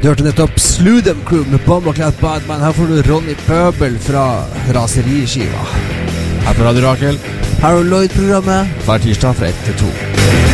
Du hørte nettopp Slew Them Crew med Bomb og Clap Bad, men her får du Ronny Pøbel fra Raseriskiva. Her på Radio Rakel. Harold Lloyd-programmet hver tirsdag fra 1 til 2.